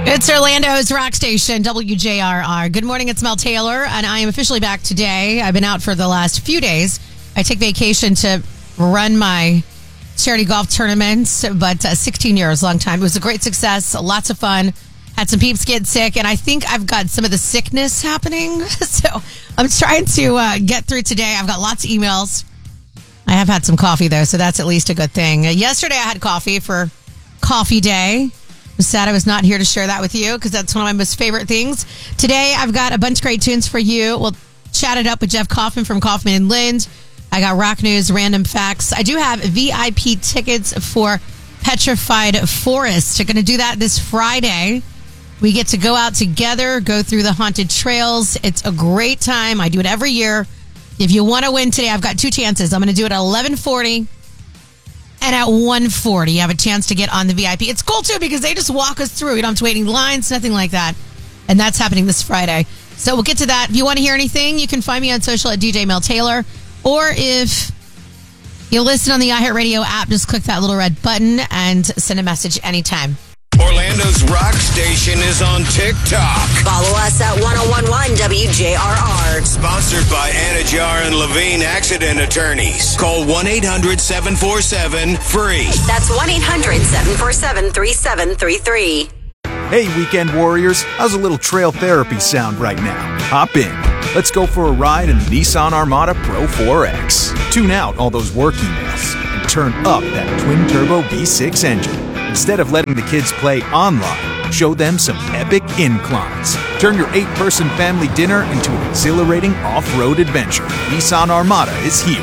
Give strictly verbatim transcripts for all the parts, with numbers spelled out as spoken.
It's Orlando's rock station, W J R R. Good morning, it's Mel Taylor, and I am officially back today. I've been out for the last few days. I take vacation to run my charity golf tournaments, but uh, sixteen years, long time. It was a great success, lots of fun. Had some peeps get sick, and I think I've got some of the sickness happening. So I'm trying to uh, get through today. I've got lots of emails. I have had some coffee, though, so that's at least a good thing. Uh, yesterday, I had coffee for Coffee Day. I'm sad I was not here to share that with you because that's one of my most favorite things. Today, I've got a bunch of great tunes for you. We'll chat it up with Jeff Kaufman from Kaufman and Lind. I got rock news, random facts. I do have V I P tickets for Petrified Forest. We're going to do that this Friday. We get to go out together, go through the haunted trails. It's a great time. I do it every year. If you want to win today, I've got two chances. I'm going to do it at eleven forty. And at one forty, you have a chance to get on the V I P. It's cool, too, because they just walk us through. You don't have to wait in lines, nothing like that. And that's happening this Friday. So we'll get to that. If you want to hear anything, you can find me on social at D J Mel Taylor. Or if you listen on the iHeartRadio app, just click that little red button and send a message anytime. Orlando's rock station is on TikTok. Follow us at ten eleven W J R R. Sponsored by Anajar and Levine Accident Attorneys. Call one eight hundred seven four seven free. That's one eight hundred seven four seven three seven three three. Hey, weekend warriors. How's a little trail therapy sound right now? Hop in. Let's go for a ride in the Nissan Armada Pro four X. Tune out all those work emails and turn up that twin-turbo V six engine. Instead of letting the kids play online, show them some epic inclines. Turn your eight-person family dinner into an exhilarating off-road adventure. Nissan Armada is here.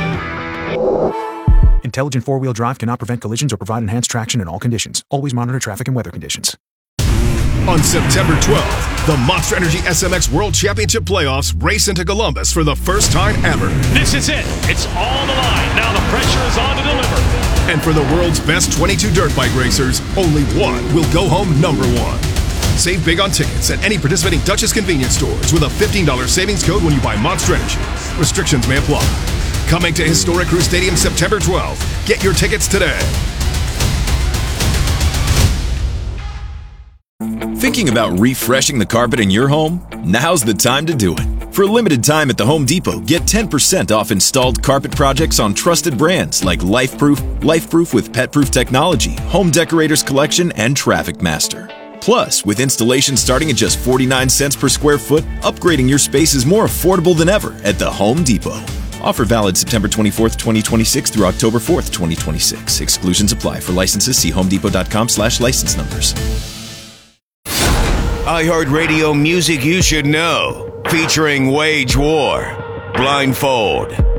Intelligent four-wheel drive cannot prevent collisions or provide enhanced traction in all conditions. Always monitor traffic and weather conditions. On September twelfth, the Monster Energy S M X World Championship Playoffs race into Columbus for the first time ever. This is it. It's all the line. Now the pressure is on to deliver. And for the world's best twenty-two dirt bike racers, only one will go home number one. Save big on tickets at any participating Duchess convenience stores with a fifteen dollars savings code when you buy Monster Energy. Restrictions may apply. Coming to Historic Crew Stadium September twelfth. Get your tickets today. Thinking about refreshing the carpet in your home? Now's the time to do it. For a limited time at the Home Depot, get ten percent off installed carpet projects on trusted brands like LifeProof, LifeProof with PetProof technology, Home Decorators Collection, and Traffic Master. Plus, with installation starting at just forty-nine cents per square foot, upgrading your space is more affordable than ever at the Home Depot. Offer valid September twenty-fourth, twenty twenty-six through October fourth, twenty twenty-six. Exclusions apply. For licenses, see homedepot.com slash license numbers. iHeartRadio music you should know. Featuring Wage War, Blindfold.